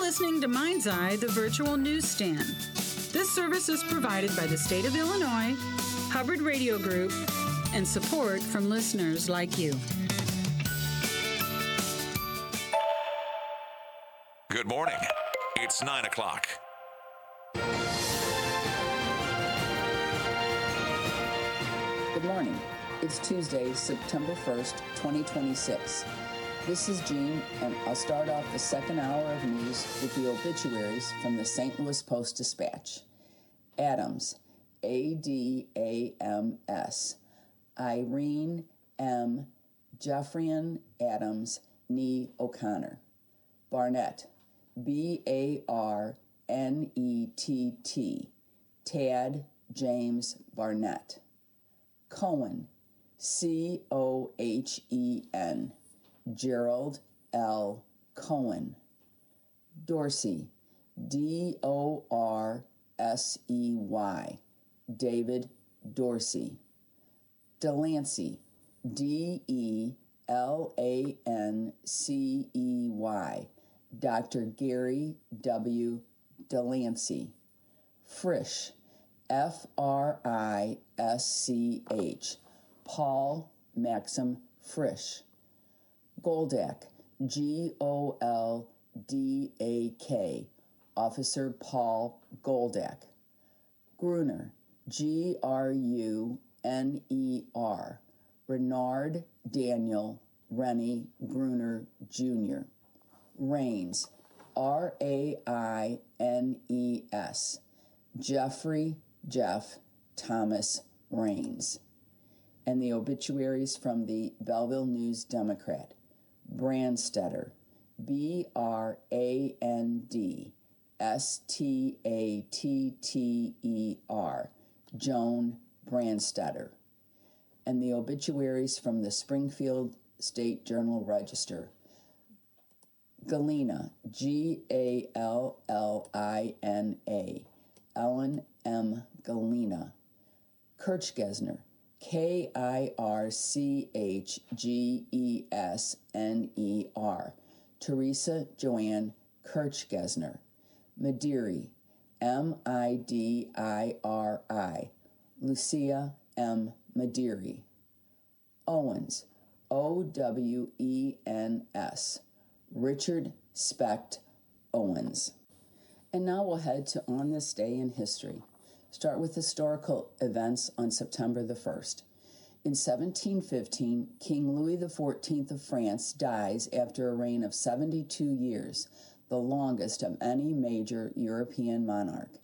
listening to Mind's Eye, the virtual newsstand. This service is provided by the state of Illinois, Hubbard Radio Group, and support from listeners like you. Good morning. It's 9 o'clock. Good morning. It's Tuesday, September 1st, 2026. This is Jean, and I'll start off the second hour of news with the obituaries from the St. Louis Post-Dispatch. Adams, A-D-A-M-S. Irene M. Jeffrian Adams, Nee O'Connor. Barnett, B-A-R-N-E-T-T. Tad James Barnett. Cohen, C-O-H-E-N. Gerald L. Cohen. Dorsey, D-O-R-S-E-Y. David Dorsey. Delancey, D-E-L-A-N-C-E-Y. Dr. Gary W. Delancey. Frisch, F-R-I-S-C-H. Paul Maxim Frisch. Goldak, G-O-L-D-A-K. Officer Paul Goldak. Gruner, G-R-U-N-E-R. Renard Daniel Rennie Gruner, Jr. Raines, R-A-I-N-E-S. Jeffrey Jeff Thomas Raines. And the obituaries from the Belleville News Democrat. Brandstetter, B-R-A-N-D-S-T-A-T-T-E-R. Joan Brandstetter. And the obituaries from the Springfield State Journal Register. Galina, G-A-L-L-I-N-A. Ellen M. Galina. Kirchgesner, K-I-R-C-H-G-E-S-N-E-R. Teresa Joanne Kirchgesner. Mediri, M-I-D-I-R-I. Lucia M. Mediri. Owens, O-W-E-N-S. Richard Specht Owens. And now we'll head to On This Day in History. Start with historical events on September the 1st. In 1715, King Louis XIV of France dies after a reign of 72 years, the longest of any major European monarch.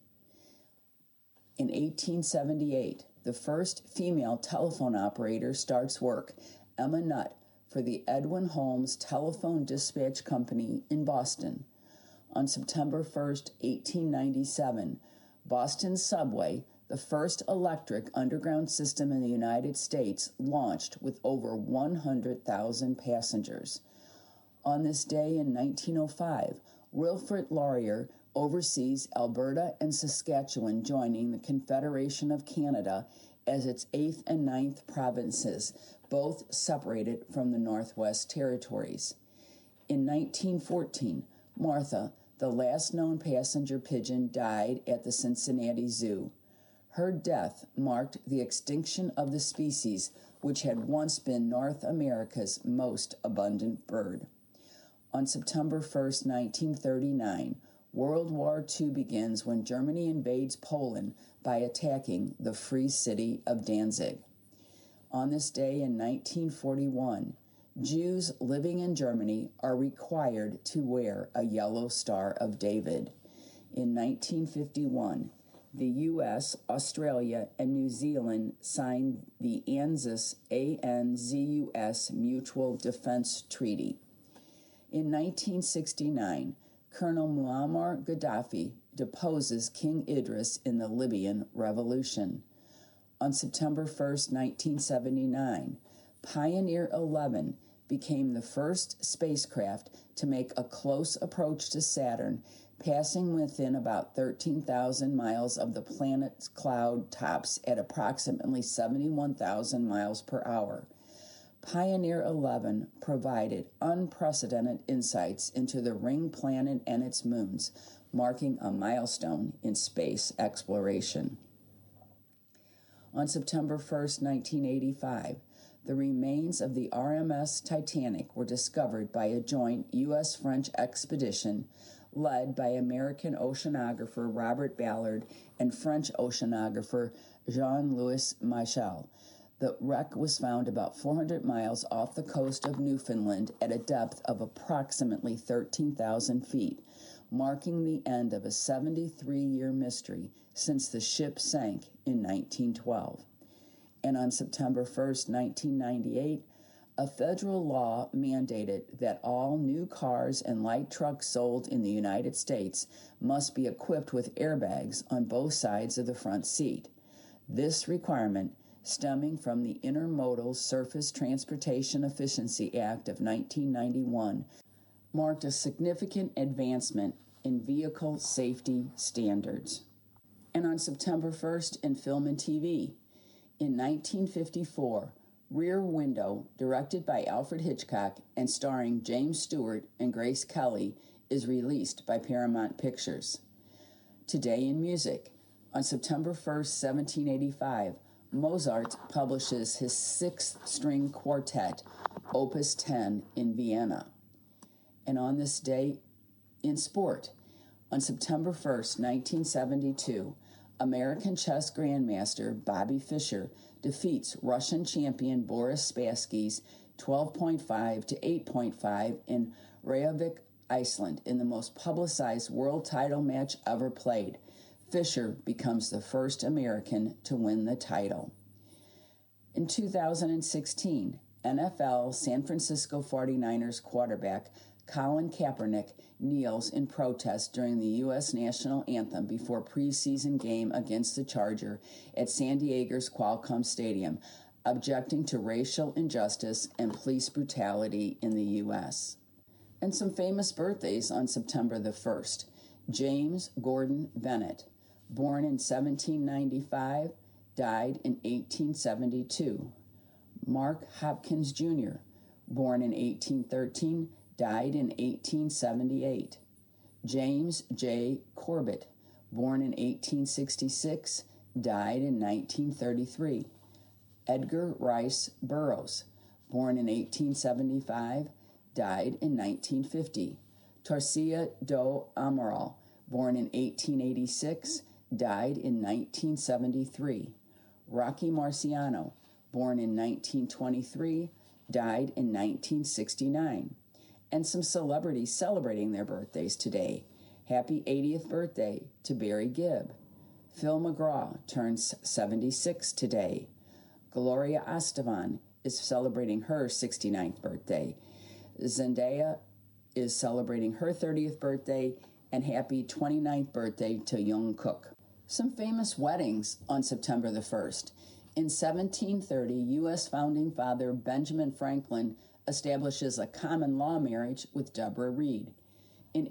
In 1878, the first female telephone operator starts work, Emma Nutt, for the Edwin Holmes Telephone Dispatch Company in Boston. On September 1st, 1897, Boston Subway, the first electric underground system in the United States, launched with over 100,000 passengers. On this day in 1905, Wilfrid Laurier oversees Alberta and Saskatchewan joining the Confederation of Canada as its 8th and 9th provinces, both separated from the Northwest Territories. In 1914, Martha, the last known passenger pigeon, died at the Cincinnati Zoo. Her death marked the extinction of the species, which had once been North America's most abundant bird. On September 1st, 1939, World War II begins when Germany invades Poland by attacking the free city of Danzig. On this day in 1941, Jews living in Germany are required to wear a yellow Star of David. In 1951, the U.S., Australia, and New Zealand signed the ANZUS, A-N-Z-U-S Mutual Defense Treaty. In 1969, Colonel Muammar Gaddafi deposes King Idris in the Libyan Revolution. On September 1st, 1979, Pioneer 11 became the first spacecraft to make a close approach to Saturn, passing within about 13,000 miles of the planet's cloud tops at approximately 71,000 miles per hour. Pioneer 11 provided unprecedented insights into the ring planet and its moons, marking a milestone in space exploration. On September 1st, 1985, the remains of the RMS Titanic were discovered by a joint U.S.-French expedition led by American oceanographer Robert Ballard and French oceanographer Jean-Louis Michel. The wreck was found about 400 miles off the coast of Newfoundland at a depth of approximately 13,000 feet, marking the end of a 73-year mystery since the ship sank in 1912. And on September 1st, 1998, a federal law mandated that all new cars and light trucks sold in the United States must be equipped with airbags on both sides of the front seat. This requirement, stemming from the Intermodal Surface Transportation Efficiency Act of 1991, marked a significant advancement in vehicle safety standards. And on September 1st, in film and TV, in 1954, Rear Window, directed by Alfred Hitchcock and starring James Stewart and Grace Kelly, is released by Paramount Pictures. Today in music, on September 1st, 1785, Mozart publishes his sixth-string quartet, Opus 10, in Vienna. And on this day in sport, on September 1st, 1972, American chess grandmaster Bobby Fischer defeats Russian champion Boris Spassky's 12.5 to 8.5 in Reykjavik, Iceland, in the most publicized world title match ever played. Fischer becomes the first American to win the title. In 2016, NFL San Francisco 49ers quarterback Colin Kaepernick kneels in protest during the U.S. national anthem before preseason game against the Charger at San Diego's Qualcomm Stadium, objecting to racial injustice and police brutality in the U.S. And some famous birthdays on September the 1st. James Gordon Bennett, born in 1795, died in 1872. Mark Hopkins Jr., born in 1813, died in 1878. James J. Corbett, born in 1866, died in 1933. Edgar Rice Burroughs, born in 1875, died in 1950. Torcia do Amaral, born in 1886, died in 1973. Rocky Marciano, born in 1923, died in 1969. And some celebrities celebrating their birthdays today. Happy 80th birthday to Barry Gibb. Phil McGraw turns 76 today. Gloria Estefan is celebrating her 69th birthday. Zendaya is celebrating her 30th birthday, and happy 29th birthday to Jungkook. Some famous weddings on September the 1st. In 1730, U.S. founding father Benjamin Franklin establishes a common law marriage with Deborah Reed. In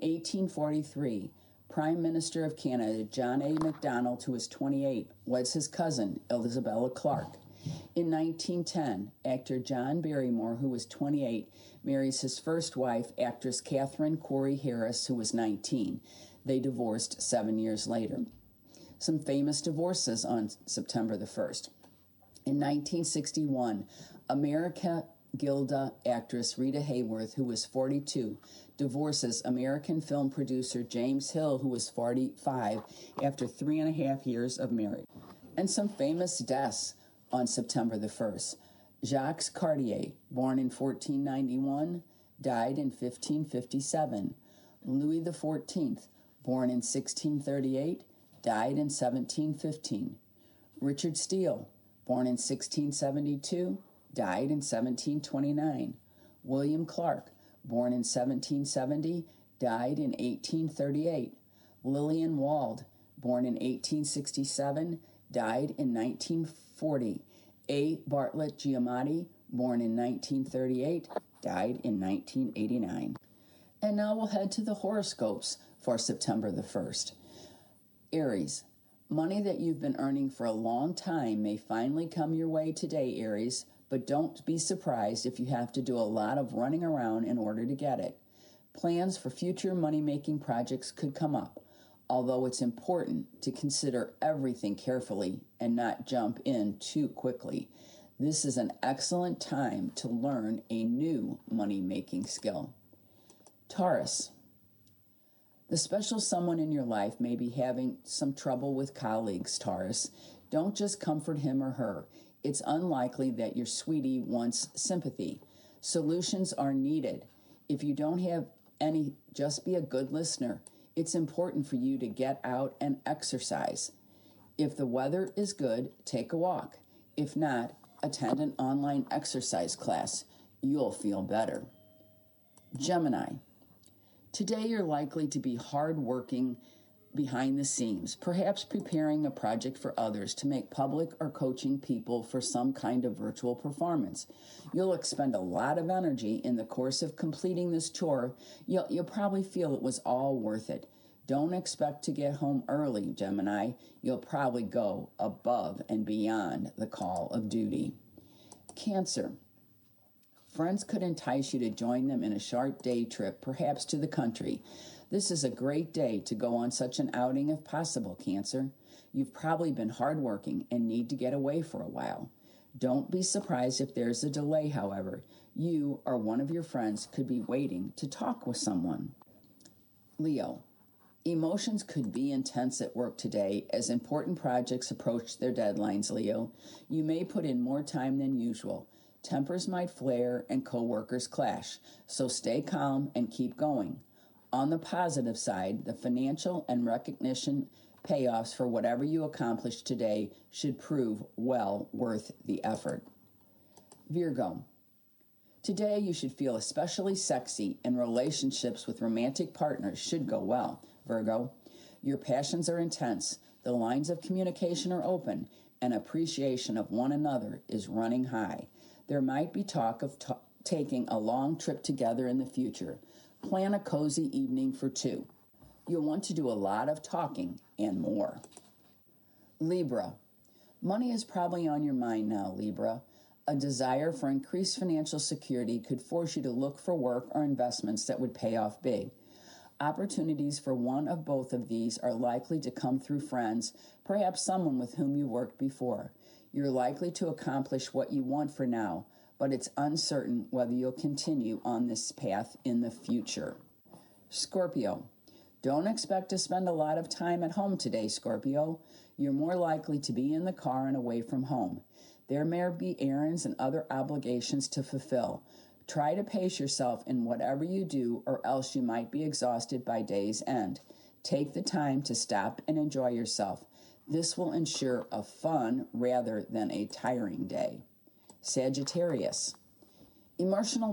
1843, Prime Minister of Canada John A. Macdonald, who was 28, weds his cousin Isabella Clark. In 1910, actor John Barrymore, who was 28, marries his first wife, actress Catherine Corey Harris, who was 19. They divorced 7 years later. Some famous divorces on September the 1st. In 1961, America Gilda actress Rita Hayworth, who was 42, divorces American film producer James Hill, who was 45, after 3.5 years of marriage. And some famous deaths on September the 1st. Jacques Cartier, born in 1491, died in 1557. Louis XIV, born in 1638, died in 1715. Richard Steele, born in 1672, died in 1729. William Clark, born in 1770, died in 1838. Lillian Wald, born in 1867, died in 1940. A. Bartlett Giamatti, born in 1938, died in 1989. And now we'll head to the horoscopes for September the 1st. Aries, money that you've been earning for a long time may finally come your way today, Aries. but don't be surprised if you have to do a lot of running around in order to get it. Plans for future money-making projects could come up, although it's important to consider everything carefully and not jump in too quickly. This is an excellent time to learn a new money-making skill. Taurus. The special someone in your life may be having some trouble with colleagues, Taurus. Don't just comfort him or her. It's unlikely that your sweetie wants sympathy. Solutions are needed. If you don't have any, just be a good listener. It's important for you to get out and exercise. If the weather is good, take a walk. If not, attend an online exercise class. You'll feel better. Gemini. Today you're likely to be hardworking behind the scenes, perhaps preparing a project for others to make public or coaching people for some kind of virtual performance. You'll expend a lot of energy in the course of completing this chore. You'll probably feel it was all worth it. Don't expect to get home early, Gemini. You'll probably go above and beyond the call of duty. Cancer. Friends could entice you to join them in a short day trip, perhaps to the country. This is a great day to go on such an outing if possible, Cancer. You've probably been hardworking and need to get away for a while. Don't be surprised if there's a delay, however. You or one of your friends could be waiting to talk with someone. Leo. Emotions could be intense at work today as important projects approach their deadlines, Leo. You may put in more time than usual. Tempers might flare and coworkers clash, so stay calm and keep going. On the positive side, the financial and recognition payoffs for whatever you accomplish today should prove well worth the effort. Virgo. Today you should feel especially sexy, and relationships with romantic partners should go well, Virgo. Your passions are intense, the lines of communication are open, and appreciation of one another is running high. There might be talk of taking a long trip together in the future. Plan a cozy evening for two. You'll want to do a lot of talking and more. Libra. Money is probably on your mind now, Libra. A desire for increased financial security could force you to look for work or investments that would pay off big. Opportunities for one of both of these are likely to come through friends, perhaps someone with whom you worked before. You're likely to accomplish what you want for now, but it's uncertain whether you'll continue on this path in the future. Scorpio. Don't expect to spend a lot of time at home today, Scorpio. You're more likely to be in the car and away from home. There may be errands and other obligations to fulfill. Try to pace yourself in whatever you do, or else you might be exhausted by day's end. Take the time to stop and enjoy yourself. This will ensure a fun rather than a tiring day. Sagittarius. Emotional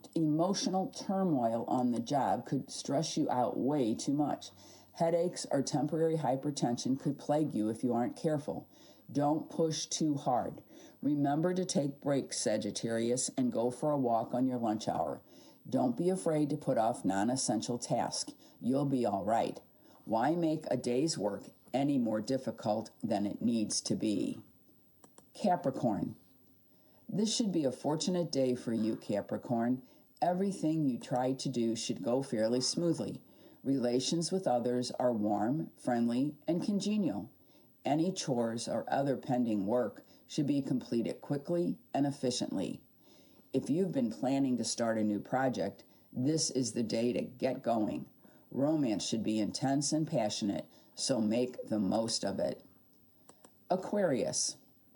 turmoil on the job could stress you out way too much. Headaches or temporary hypertension could plague you if you aren't careful. Don't push too hard. Remember to take breaks, Sagittarius, and go for a walk on your lunch hour. Don't be afraid to put off non-essential tasks. You'll be all right. Why make a day's work any more difficult than it needs to be? Capricorn. This should be a fortunate day for you, Capricorn. Everything you try to do should go fairly smoothly. Relations with others are warm, friendly, and congenial. Any chores or other pending work should be completed quickly and efficiently. If you've been planning to start a new project, this is the day to get going. Romance should be intense and passionate, so make the most of it. Aquarius.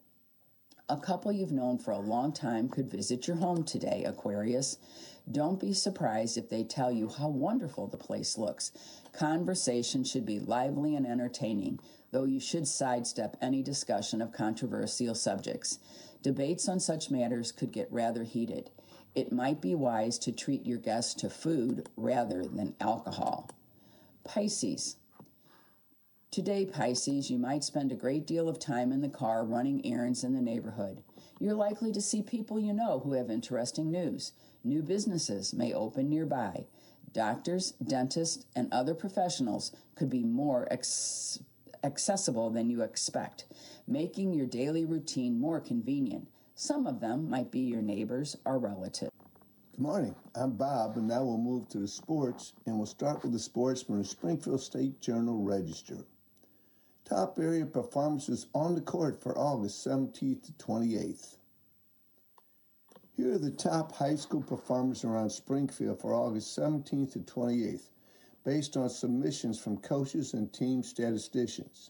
A couple you've known for a long time could visit your home today, Aquarius. Don't be surprised if they tell you how wonderful the place looks. Conversation should be lively and entertaining, though you should sidestep any discussion of controversial subjects. Debates on such matters could get rather heated. It might be wise to treat your guests to food rather than alcohol. Pisces. Today, Pisces, you might spend a great deal of time in the car running errands in the neighborhood. You're likely to see people you know who have interesting news. New businesses may open nearby. Doctors, dentists, and other professionals could be more accessible than you expect, making your daily routine more convenient. Some of them might be your neighbors or relatives. Good morning. I'm Bob, and now we'll move to the sports, and we'll start with the sports from the Springfield State Journal-Register. Top area performances on the court for August 17th to 28th. Here are the top high school performers around Springfield for August 17th to 28th, based on submissions from coaches and team statisticians.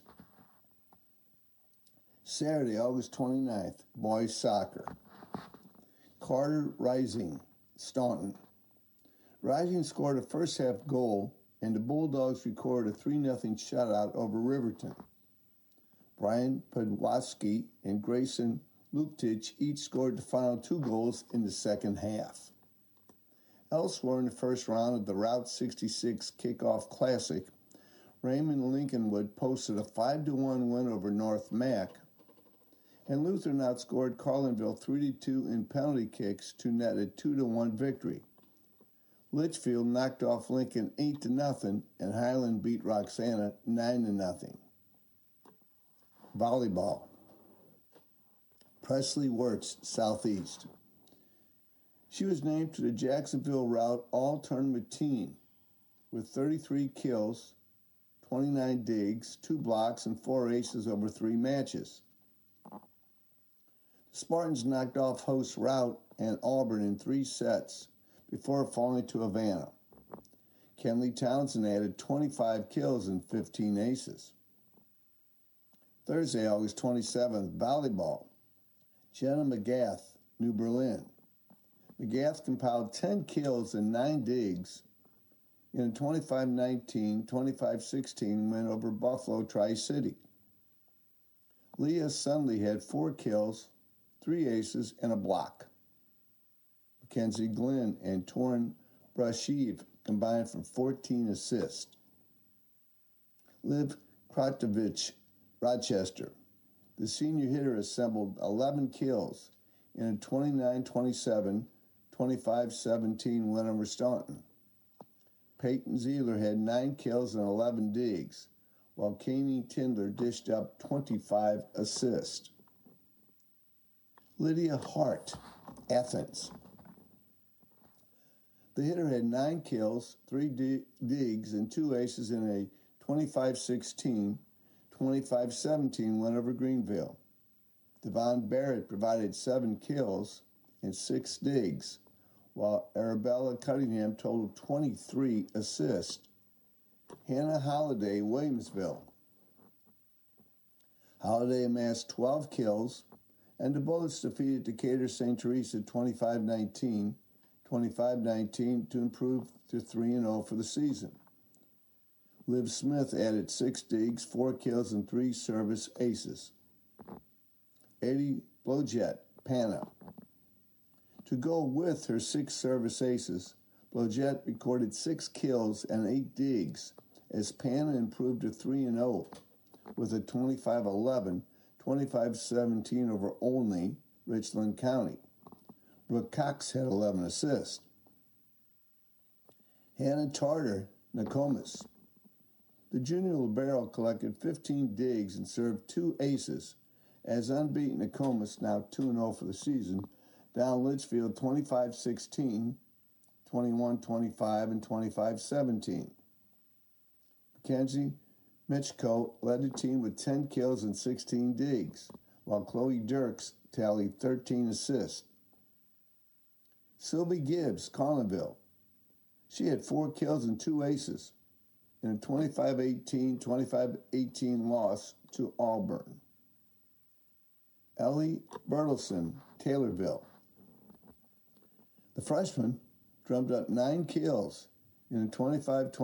Saturday, August 29th, boys soccer. Carter Rising, Staunton. Rising scored a first half goal, and the Bulldogs recorded a 3-0 shutout over Riverton. Brian Podwaski and Grayson Luktich each scored the final 2 goals in the second half. Elsewhere in the first round of the Route 66 Kickoff Classic, Raymond Lincolnwood posted a 5-1 win over North Mac, and Lutheran outscored Carlinville 3-2 in penalty kicks to net a 2-1 victory. Litchfield knocked off Lincoln 8-0, and Highland beat Roxana 9-0. Volleyball. Presley Wirtz, Southeast. She was named to the Jacksonville Route All-Tournament team with 33 kills, 29 digs, 2 blocks, and 4 aces over 3 matches. The Spartans knocked off hosts Route and Auburn in 3 sets before falling to Havana. Kenley Townsend added 25 kills and 15 aces. Thursday, August 27th, volleyball. Jenna McGath, New Berlin. McGath compiled 10 kills and 9 digs in a 25-19, 25-16 win over Buffalo Tri-City. Leah Sundley had 4 kills, 3 aces, and a block. Mackenzie Glenn and Torin Brashev combined for 14 assists. Liv Kratovich, Rochester. The senior hitter assembled 11 kills in a 29-27, 25-17 win over Staunton. Peyton Zeeler had 9 kills and 11 digs, while Kanie Tindler dished up 25 assists. Lydia Hart, Athens. The hitter had 9 kills, 3 digs, and 2 aces in a 25-16, 25-17 win over Greenville. Devon Barrett provided 7 kills and 6 digs, while Arabella Cunningham totaled 23 assists. Hannah Holiday, Williamsville. Holiday amassed 12 kills, and the Bullets defeated Decatur St. Teresa 25-19, 25-19 to improve to 3-0 for the season. Liv Smith added 6 digs, 4 kills, and 3 service aces. Eddie Blodgett, Pana. To go with her 6 service aces, Blodgett recorded 6 kills and 8 digs as Pana improved to 3-0 with a 25-11, 25-17 over Olney, Richland County. Brooke Cox had 11 assists. Hannah Tarter, Nokomis. The junior libero collected 15 digs and served 2 aces as unbeaten Nokomis, now 2-0 for the season, down Litchfield 25-16, 21-25, and 25-17. Mackenzie Mitchko led the team with 10 kills and 16 digs, while Chloe Dirks tallied 13 assists. Sylvie Gibbs, Carlinville. She had 4 kills and 2 aces in a 25-18, 25-18 loss to Auburn. Ellie Bertelson, Taylorville. The freshman drummed up 9 kills in a 25-20